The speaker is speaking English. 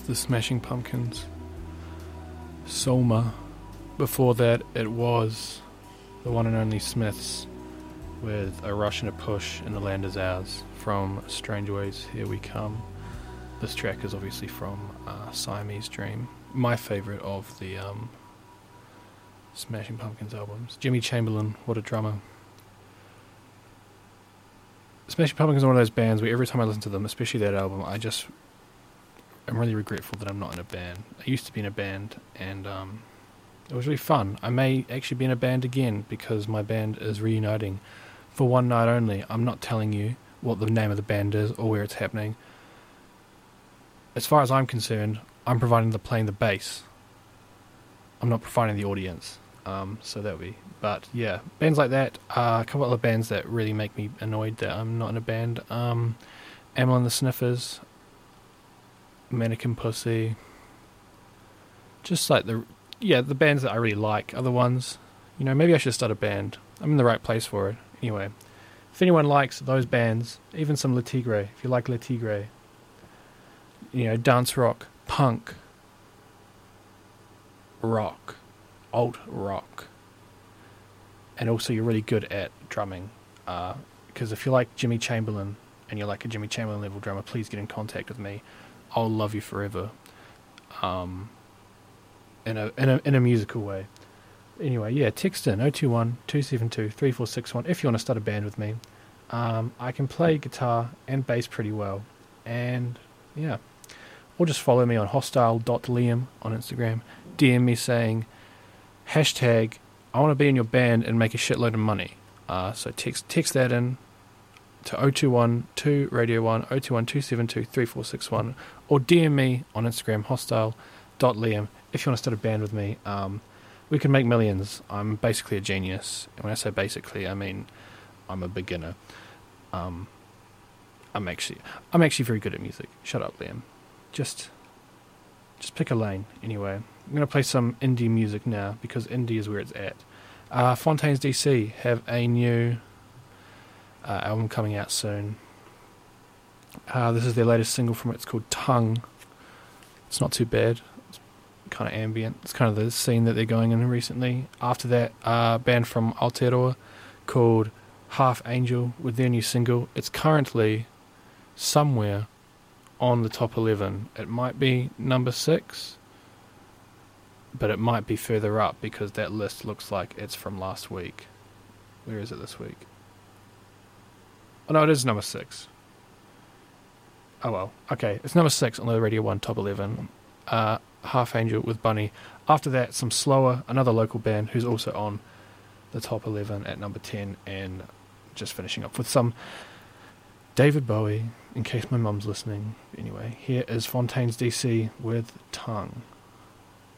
the Smashing Pumpkins. Soma. Before that, it was the one and only Smiths with A Rush and a Push and The Land Is Ours from Strange Ways, Here We Come. This track is obviously from Siamese Dream, my favourite of the Smashing Pumpkins albums. Jimmy Chamberlin, what a drummer. Smashing Pumpkins are one of those bands where every time I listen to them, especially that album, I'm really regretful that I'm not in a band. I used to be in a band, and it was really fun. I may actually be in a band again because my band is reuniting for one night only. I'm not telling you what the name of the band is or where it's happening. As far as I'm concerned, I'm playing the bass. I'm not providing the audience. So that'll be. But yeah, bands like that. A couple other bands that really make me annoyed that I'm not in a band. Amyl and the Sniffers, Mannequin Pussy. Just like the bands that I really like. Other ones, maybe I should start a band. I'm in the right place for it. Anyway, if anyone likes those bands, even some Le Tigre, if you like Le Tigre, dance rock, punk, rock, alt rock, and also you're really good at drumming, because if you like Jimmy Chamberlin and you're like a Jimmy Chamberlin level drummer, please get in contact with me. I'll love you forever, in a musical way. Anyway, yeah, text in 021-272-3461 if you want to start a band with me. I can play guitar and bass pretty well, and yeah, or just follow me on hostile.liam on Instagram. DM me saying hashtag I want to be in your band and make a shitload of money. So text that in to 021-2-Radio-1 021-272-3461, or DM me on Instagram hostile.liam if you want to start a band with me. We can make millions. I'm basically a genius, and when I say basically, I mean I'm a beginner. I'm actually very good at music. Shut up, Liam. Just pick a lane. Anyway, I'm going to play some indie music now because indie is where it's at. Fontaines DC have a new album coming out soon. This is their latest single from it. It's called Tongue. It's not too bad. It's kind of ambient. It's kind of the scene that they're going in recently. After that, a band from Aotearoa called Half Angel with their new single. It's currently somewhere on the top 11. It might be number 6, but it might be further up because that list looks like it's from last week. Where is it this week? Oh no, it is number 6. Oh well, okay, it's number 6 on the Radio 1 top 11. Half Angel with Bunny. After that, some slower, another local band who's also on the top 11 at number 10, and just finishing up with some David Bowie, in case my mum's listening. Anyway, here is Fontaines DC with Tongue.